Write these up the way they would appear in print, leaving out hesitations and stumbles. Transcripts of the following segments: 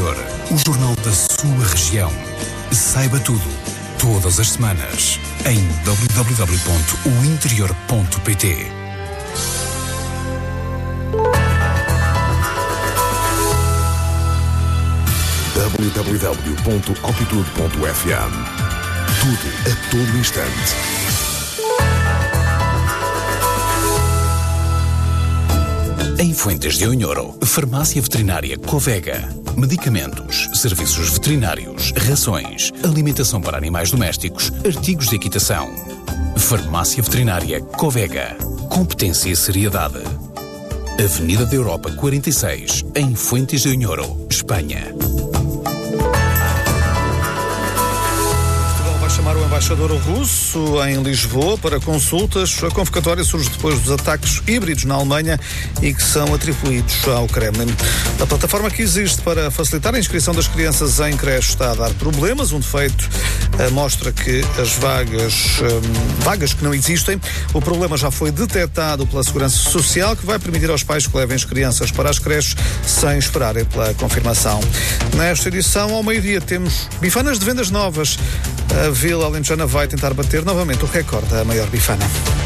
Interior, o jornal da sua região. Saiba tudo, todas as semanas, em www.ointerior.pt. www.opitude.fm. Tudo a todo instante. Em Fuentes de Oinhoro, Farmácia Veterinária Covega. Medicamentos, serviços veterinários, rações, alimentação para animais domésticos, artigos de equitação. Farmácia Veterinária Covega. Competência e seriedade. Avenida da Europa 46, em Fuentes de Oinhoro, Espanha. Chamar o embaixador russo em Lisboa para consultas. A convocatória surge depois dos ataques híbridos na Alemanha e que são atribuídos ao Kremlin. A plataforma que existe para facilitar a inscrição das crianças em creche está a dar problemas. Um defeito mostra que as vagas que não existem. O problema já foi detectado pela Segurança Social, que vai permitir aos pais que levem as crianças para as creches sem esperarem pela confirmação. Nesta edição, ao meio-dia, temos bifanas de vendas novas. A Vila Alentejana vai tentar bater novamente o recorde da maior bifana.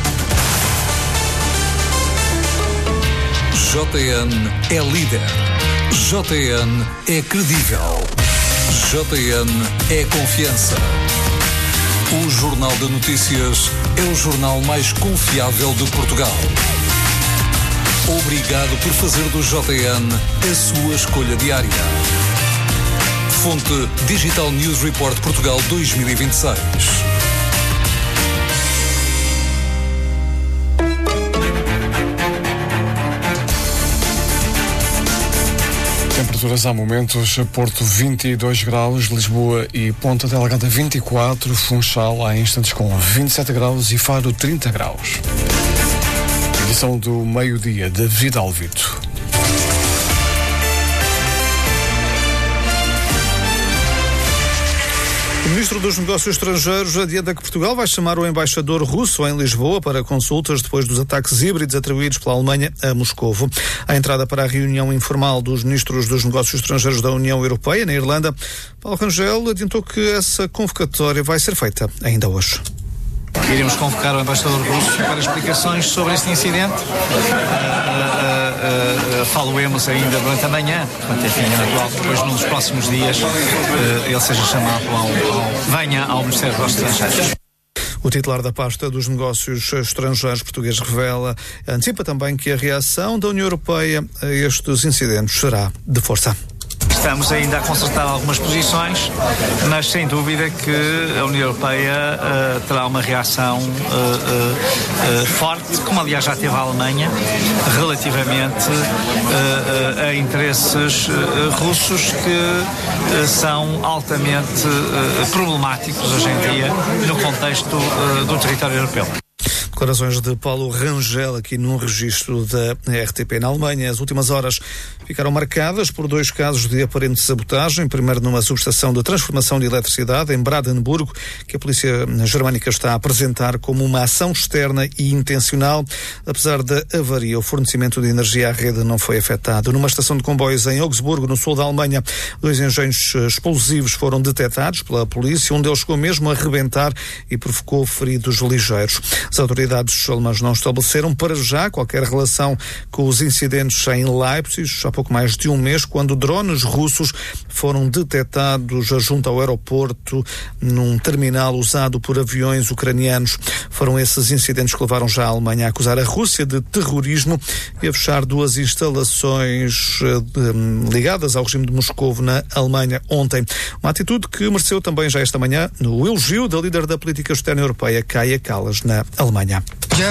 JN é líder. JN é credível. JN é confiança. O Jornal de Notícias é o jornal mais confiável de Portugal. Obrigado por fazer do JN a sua escolha diária. Fonte Digital News Report Portugal 2026. Temperaturas há momentos: Porto 22 graus, Lisboa e Ponta Delgada 24, Funchal há instantes com 27 graus e Faro 30 graus. Edição do meio-dia, David Alvito. O Ministro dos Negócios Estrangeiros adianta que Portugal vai chamar o embaixador russo em Lisboa para consultas depois dos ataques híbridos atribuídos pela Alemanha a Moscovo. A entrada para a reunião informal dos Ministros dos Negócios Estrangeiros da União Europeia, na Irlanda, Paulo Rangel adiantou que essa convocatória vai ser feita ainda hoje. Iremos convocar o embaixador russo para explicações sobre este incidente. Falo-emos ainda durante a manhã, portanto, enfim, é natural que depois, num dos próximos dias, ele seja chamado venha ao Ministério dos Estrangeiros. O titular da pasta dos negócios estrangeiros português antecipa também que a reação da União Europeia a estes incidentes será de força. Estamos ainda a consertar algumas posições, mas sem dúvida que a União Europeia terá uma reação forte, como aliás já teve a Alemanha, relativamente a interesses russos que são altamente problemáticos hoje em dia no contexto do território europeu. Declarações de Paulo Rangel aqui num registro da RTP. Na Alemanha, as últimas horas ficaram marcadas por 2 casos de aparente sabotagem. Primeiro numa subestação de transformação de eletricidade em Brandenburgo, que a polícia germânica está a apresentar como uma ação externa e intencional. Apesar da avaria, o fornecimento de energia à rede não foi afetado. Numa estação de comboios em Augsburgo, no sul da Alemanha, 2 engenhos explosivos foram detectados pela polícia. Um deles chegou mesmo a rebentar e provocou feridos ligeiros. As autoridades alemãs não estabeleceram para já qualquer relação com os incidentes em Leipzig, há pouco mais de um mês, quando drones russos foram detectados junto ao aeroporto num terminal usado por aviões ucranianos. Foram esses incidentes que levaram já a Alemanha a acusar a Rússia de terrorismo e a fechar 2 instalações ligadas ao regime de Moscovo na Alemanha ontem. Uma atitude que mereceu também já esta manhã no elogio da líder da política externa europeia, Kaja Kallas, na Alemanha.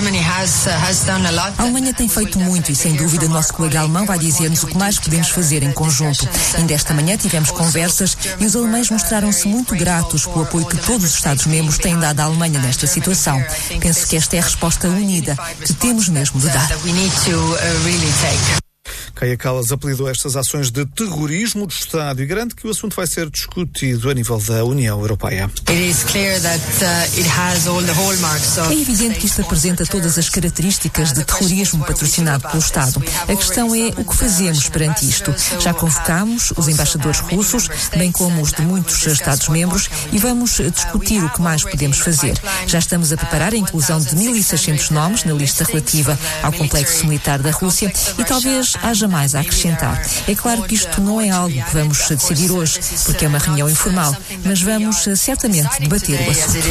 A Alemanha tem feito muito e, sem dúvida, o nosso colega alemão vai dizer-nos o que mais podemos fazer em conjunto. Ainda esta manhã tivemos conversas e os alemães mostraram-se muito gratos pelo apoio que todos os Estados-membros têm dado à Alemanha nesta situação. Penso que esta é a resposta unida que temos mesmo de dar. Kaja Kallas apelidou estas ações de terrorismo do Estado e garante que o assunto vai ser discutido a nível da União Europeia. É evidente que isto apresenta todas as características de terrorismo patrocinado pelo Estado. A questão é o que fazemos perante isto. Já convocámos os embaixadores russos, bem como os de muitos Estados-membros, e vamos discutir o que mais podemos fazer. Já estamos a preparar a inclusão de 1.600 nomes na lista relativa ao complexo militar da Rússia e talvez haja mais a acrescentar. É claro que isto não é algo que vamos decidir hoje, porque é uma reunião informal, mas vamos certamente debater o assunto.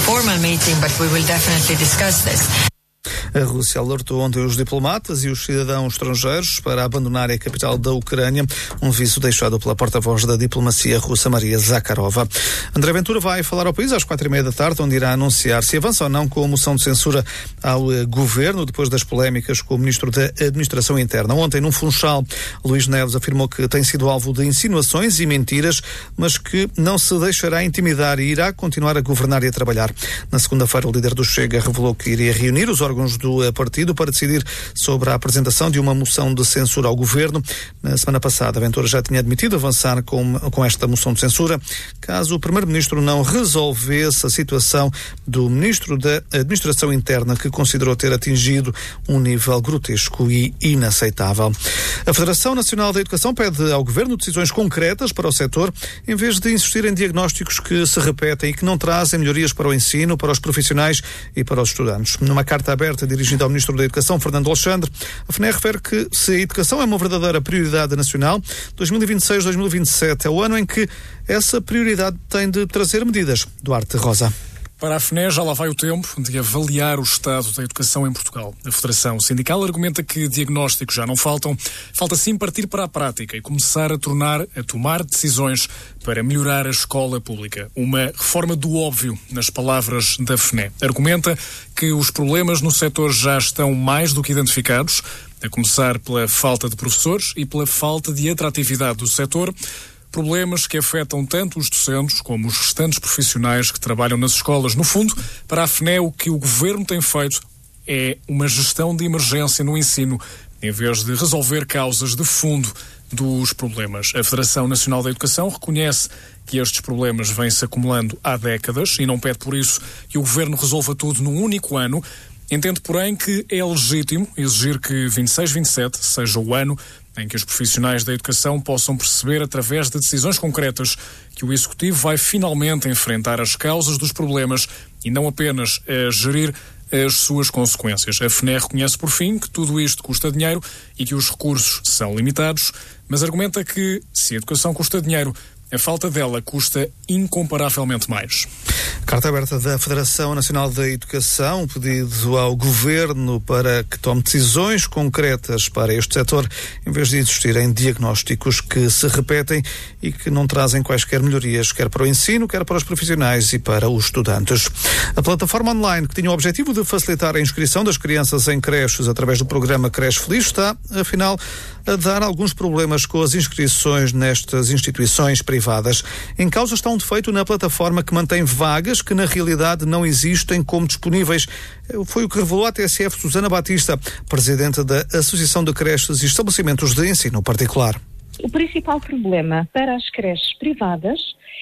A Rússia alertou ontem os diplomatas e os cidadãos estrangeiros para abandonarem a capital da Ucrânia, um aviso deixado pela porta-voz da diplomacia russa, Maria Zakharova. André Ventura vai falar ao país às 4h30 da tarde, onde irá anunciar se avança ou não com a moção de censura ao governo, depois das polémicas com o ministro da Administração Interna. Ontem, num Funchal, Luís Neves afirmou que tem sido alvo de insinuações e mentiras, mas que não se deixará intimidar e irá continuar a governar e a trabalhar. Na segunda-feira, o líder do Chega revelou que iria reunir os órgãos do partido para decidir sobre a apresentação de uma moção de censura ao governo. Na semana passada, Ventura já tinha admitido avançar com esta moção de censura, caso o primeiro-ministro não resolvesse a situação do ministro da Administração Interna, que considerou ter atingido um nível grotesco e inaceitável. A Federação Nacional da Educação pede ao governo decisões concretas para o setor, em vez de insistir em diagnósticos que se repetem e que não trazem melhorias para o ensino, para os profissionais e para os estudantes. Numa carta aberta dirigida ao Ministro da Educação, Fernando Alexandre, a FNE refere que se a educação é uma verdadeira prioridade nacional, 2026-2027 é o ano em que essa prioridade tem de trazer medidas. Duarte Rosa. Para a FNE já lá vai o tempo de avaliar o estado da educação em Portugal. A Federação Sindical argumenta que diagnósticos já não faltam, falta sim partir para a prática e começar a tomar decisões para melhorar a escola pública. Uma reforma do óbvio, nas palavras da FNE. Argumenta que os problemas no setor já estão mais do que identificados, a começar pela falta de professores e pela falta de atratividade do setor. Problemas que afetam tanto os docentes como os restantes profissionais que trabalham nas escolas. No fundo, para a FNE, o que o governo tem feito é uma gestão de emergência no ensino, em vez de resolver causas de fundo dos problemas. A Federação Nacional da Educação reconhece que estes problemas vêm-se acumulando há décadas e não pede por isso que o governo resolva tudo num único ano. Entende, porém, que é legítimo exigir que 26-27 seja o ano em que os profissionais da educação possam perceber, através de decisões concretas, que o Executivo vai finalmente enfrentar as causas dos problemas e não apenas gerir as suas consequências. A FNE reconhece, por fim, que tudo isto custa dinheiro e que os recursos são limitados, mas argumenta que, se a educação custa dinheiro, a falta dela custa incomparavelmente mais. Carta aberta da Federação Nacional da Educação, pedido ao Governo para que tome decisões concretas para este setor, em vez de insistir em diagnósticos que se repetem e que não trazem quaisquer melhorias, quer para o ensino, quer para os profissionais e para os estudantes. A plataforma online, que tinha o objetivo de facilitar a inscrição das crianças em creches através do programa Creche Feliz, está, afinal, a dar alguns problemas com as inscrições nestas instituições privadas. Em causa está um defeito na plataforma que mantém vagas que na realidade não existem como disponíveis. Foi o que revelou à TSF Susana Batista, presidente da Associação de Creches e Estabelecimentos de Ensino Particular. O principal problema para as creches privadas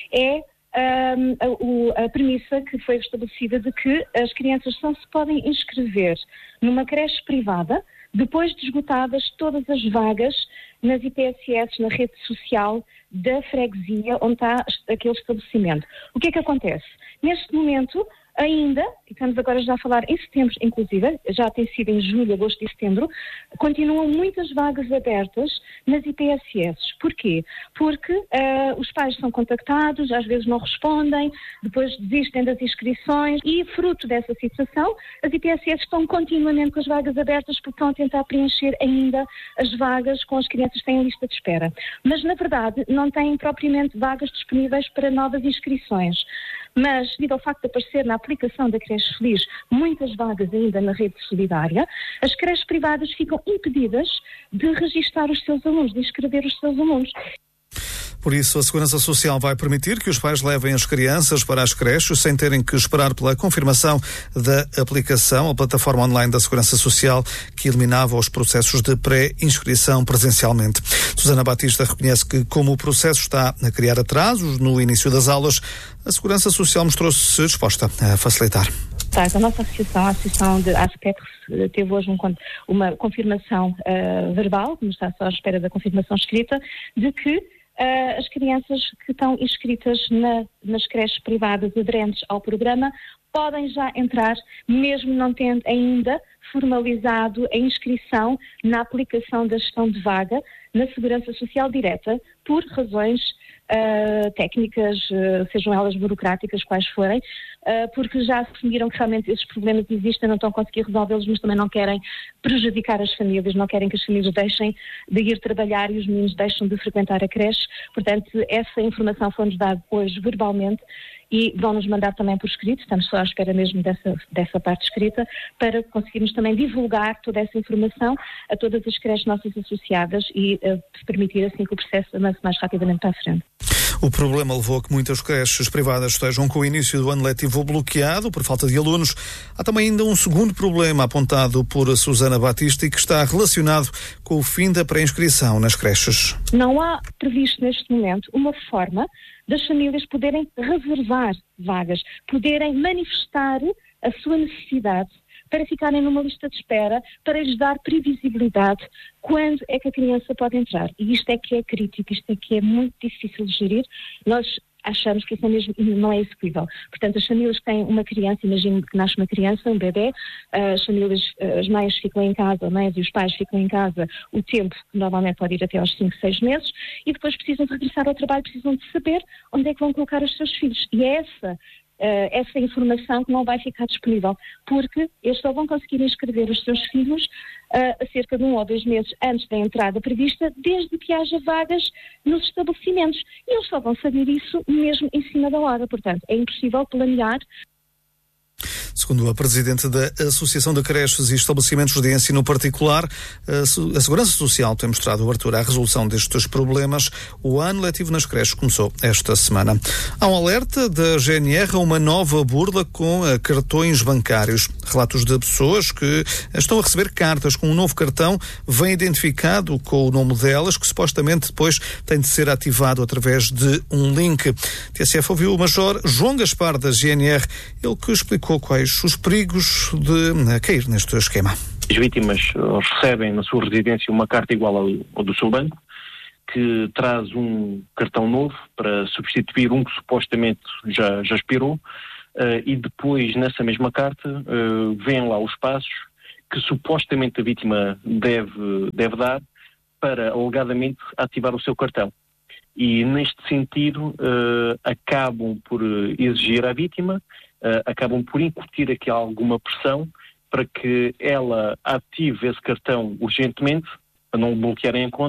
é a premissa que foi estabelecida de que as crianças só se podem inscrever numa creche privada depois de esgotadas todas as vagas nas IPSS, na rede social da freguesia onde está aquele estabelecimento. O que é que acontece? Neste momento, ainda, e estamos agora já a falar em setembro, inclusive, já tem sido em julho, agosto e setembro, continuam muitas vagas abertas nas IPSS. Porquê? Porque os pais são contactados, às vezes não respondem, depois desistem das inscrições e, fruto dessa situação, as IPSS estão continuamente com as vagas abertas porque estão a tentar preencher ainda as vagas com as crianças que têm lista de espera. Mas, na verdade, não têm propriamente vagas disponíveis para novas inscrições. Mas, devido ao facto de aparecer na aplicação da Creche Feliz muitas vagas ainda na rede solidária, as creches privadas ficam impedidas de registar os seus alunos, de inscrever os seus alunos. Por isso, a Segurança Social vai permitir que os pais levem as crianças para as creches sem terem que esperar pela confirmação da aplicação, a plataforma online da Segurança Social que eliminava os processos de pré-inscrição presencialmente. Susana Batista reconhece que, como o processo está a criar atrasos no início das aulas, a Segurança Social mostrou-se disposta a facilitar. A nossa associação, a Associação de ASPEC, teve hoje uma confirmação verbal, como está só à espera da confirmação escrita, de que as crianças que estão inscritas nas creches privadas aderentes ao programa podem já entrar, mesmo não tendo ainda formalizado a inscrição na aplicação da gestão de vaga na Segurança Social direta, por razões técnicas, sejam elas burocráticas, quais forem, porque já assumiram que realmente esses problemas existem, não estão a conseguir resolvê-los, mas também não querem prejudicar as famílias, não querem que as famílias deixem de ir trabalhar e os meninos deixem de frequentar a creche. Portanto, essa informação foi-nos dada hoje verbalmente e vão-nos mandar também por escrito, estamos só à espera mesmo dessa parte escrita, para conseguirmos também divulgar toda essa informação a todas as creches nossas associadas e permitir assim que o processo avance mais rapidamente para a frente. O problema levou a que muitas creches privadas estejam com o início do ano letivo bloqueado por falta de alunos. Há também ainda um segundo problema apontado por Susana Batista e que está relacionado com o fim da pré-inscrição nas creches. Não há previsto neste momento uma forma das famílias poderem reservar vagas, poderem manifestar a sua necessidade para ficarem numa lista de espera, para lhes dar previsibilidade quando é que a criança pode entrar. E isto é que é crítico, isto é que é muito difícil de gerir. Nós achamos que isso mesmo não é execuível. Portanto, as famílias que têm uma criança, imagino que nasce uma criança, um bebê, as famílias, as mães ficam em casa, mães e os pais ficam em casa o tempo que normalmente pode ir até aos 5, 6 meses, e depois precisam de regressar ao trabalho, precisam de saber onde é que vão colocar os seus filhos. E é essa informação que não vai ficar disponível, porque eles só vão conseguir inscrever os seus filhos a cerca de 1 ou 2 meses antes da entrada prevista, desde que haja vagas nos estabelecimentos. E eles só vão saber isso mesmo em cima da hora. Portanto, é impossível planear. Segundo a Presidente da Associação de Creches e Estabelecimentos de Ensino Particular, a Segurança Social tem mostrado abertura à resolução destes problemas. O ano letivo nas creches começou esta semana. Há um alerta da GNR a uma nova burla com cartões bancários. Relatos de pessoas que estão a receber cartas com um novo cartão, vem identificado com o nome delas, que supostamente depois tem de ser ativado através de um link. TSF ouviu o Major João Gaspar da GNR, ele que explicou quais os perigos de cair neste esquema. As vítimas recebem na sua residência uma carta igual ao do seu banco, que traz um cartão novo para substituir um que supostamente já expirou, e depois nessa mesma carta vêm lá os passos que supostamente a vítima deve dar para alegadamente ativar o seu cartão. E neste sentido acabam por exigir à vítima, acabam por incutir aqui alguma pressão para que ela ative esse cartão urgentemente, para não bloquearem a conta.